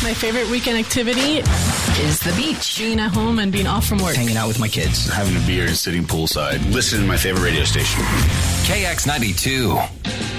My favorite weekend activity is the beach. Being at home and being off from work. Hanging out with my kids. Having a beer and sitting poolside. Listening to my favorite radio station. KX92.